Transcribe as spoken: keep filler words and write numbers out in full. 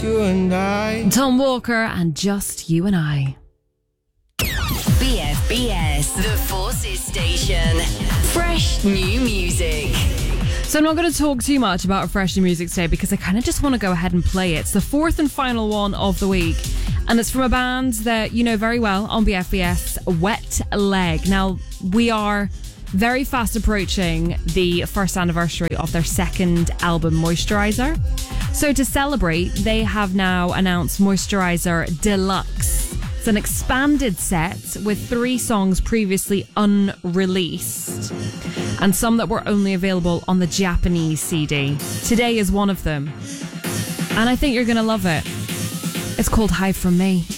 you and I. Tom Walker and Just You and I. B F B S, the Forces Station. Fresh new music. So I'm not going to talk too much about Fresh New Music today because I kind of just want to go ahead and play it. It's the fourth and final one of the week. And it's from a band that you know very well on B F B S, Wet Leg. Now, we are very fast approaching the first anniversary of their second album, Moisturiser. So to celebrate, they have now announced Moisturiser Deluxe. It's an expanded set with three songs previously unreleased and some that were only available on the Japanese C D. Today is one of them. And I think you're going to love it. It's called Hide From Me.